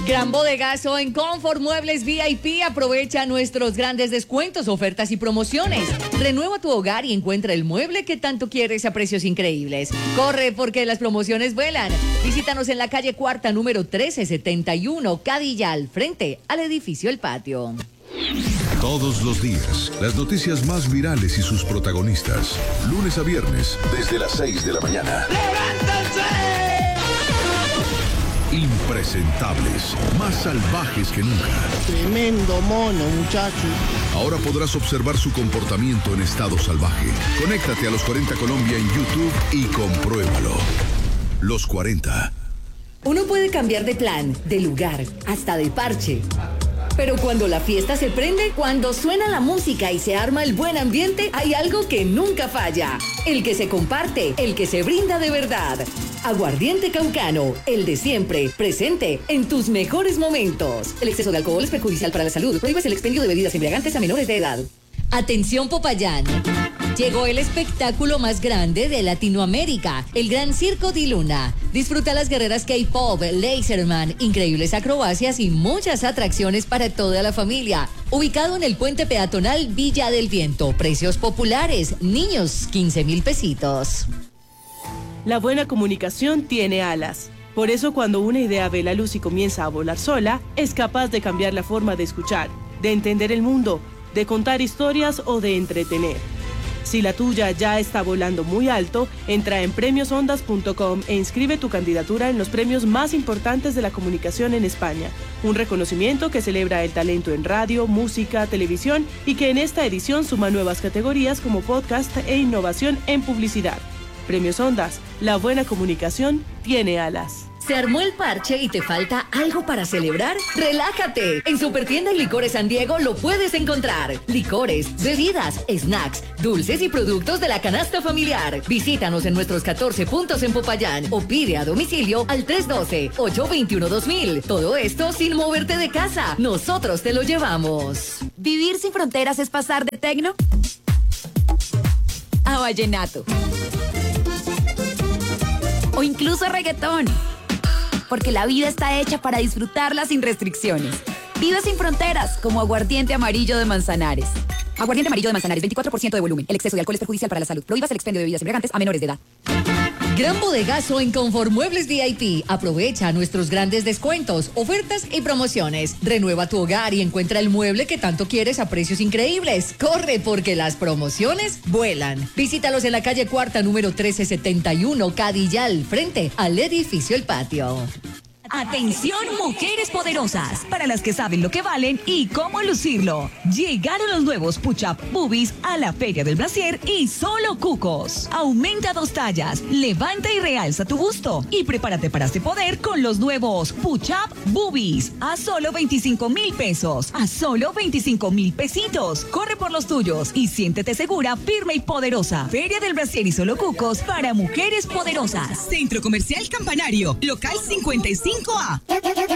Gran bodegazo en Confort Muebles VIP. Aprovecha nuestros grandes descuentos, ofertas y promociones. Renueva tu hogar y encuentra el mueble que tanto quieres a precios increíbles. Corre porque las promociones vuelan. Visítanos en la calle Cuarta, número 1371, Cadillal, frente al edificio El Patio. Todos los días, las noticias más virales y sus protagonistas. Lunes a viernes, desde las 6 de la mañana. ¡Levántense! Impresentables, más salvajes que nunca. Tremendo mono, muchacho. Ahora podrás observar su comportamiento en estado salvaje. Conéctate a Los 40 Colombia en YouTube y compruébalo. Los 40. Uno puede cambiar de plan, de lugar, hasta de parche. Pero cuando la fiesta se prende, cuando suena la música y se arma el buen ambiente, hay algo que nunca falla. El que se comparte, el que se brinda de verdad. Aguardiente Caucano, el de siempre, presente en tus mejores momentos. El exceso de alcohol es perjudicial para la salud. Prohíbes el expendio de bebidas embriagantes a menores de edad. Atención Popayán. Llegó el espectáculo más grande de Latinoamérica, el Gran Circo di Luna. Disfruta las guerreras K-pop, Laserman, increíbles acrobacias y muchas atracciones para toda la familia. Ubicado en el puente peatonal Villa del Viento. Precios populares, niños, 15,000 pesitos. La buena comunicación tiene alas. Por eso cuando una idea ve la luz y comienza a volar sola, es capaz de cambiar la forma de escuchar, de entender el mundo, de contar historias o de entretener. Si la tuya ya está volando muy alto, entra en premiosondas.com e inscribe tu candidatura en los premios más importantes de la comunicación en España. Un reconocimiento que celebra el talento en radio, música, televisión y que en esta edición suma nuevas categorías como podcast e innovación en publicidad. Premios Ondas, la buena comunicación tiene alas. ¿Se armó el parche y te falta algo para celebrar? ¡Relájate! En Supertienda y Licores San Diego lo puedes encontrar. Licores, bebidas, snacks, dulces y productos de la canasta familiar. Visítanos en nuestros 14 puntos en Popayán o pide a domicilio al 312-821-2000. Todo esto sin moverte de casa. Nosotros te lo llevamos. ¿Vivir sin fronteras es pasar de tecno a vallenato? O incluso reggaetón. Porque la vida está hecha para disfrutarla sin restricciones. Vive sin fronteras, como Aguardiente Amarillo de Manzanares. Aguardiente Amarillo de Manzanares, 24% de volumen. El exceso de alcohol es perjudicial para la salud. Prohíbas el expendio de bebidas embriagantes a menores de edad. Gran bodegazo en Confort Muebles VIP. Aprovecha nuestros grandes descuentos, ofertas y promociones. Renueva tu hogar y encuentra el mueble que tanto quieres a precios increíbles. Corre porque las promociones vuelan. Visítalos en la calle Cuarta, número 1371, Cadillal, frente al edificio El Patio. Atención, mujeres poderosas, para las que saben lo que valen y cómo lucirlo. Llegaron los nuevos Push-Up Boobies a la Feria del Brasier y solo cucos. Aumenta 2 tallas, levanta y realza tu busto y prepárate para este poder con los nuevos Push-Up Boobies a solo 25,000 pesos, a solo 25,000 pesitos. Corre por los tuyos y siéntete segura, firme y poderosa. Feria del Brasier y solo cucos para mujeres poderosas. Centro Comercial Campanario, local 55A.